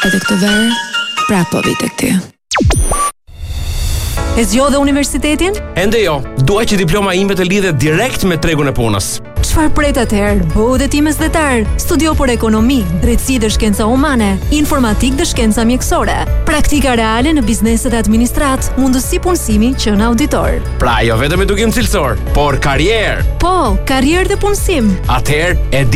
Edhe këtë verë, prapë po vi tek ti. E zgjodhe universitetin? Ende jo, dua që diploma ime të lidhet direkt me tregun e punës. Çfarë pret atëherë? Bëu dhe ti mesdhetar. Studio për ekonomi, drejtësi dhe shkenca humane, informatik dhe shkenca mjekësore, praktika reale në bizneset e administrat, mundësi punësimi që në auditor. Pra jo vetëm edukim cilësor, por karrierë. Po, karrierë dhe punësim. Atëherë e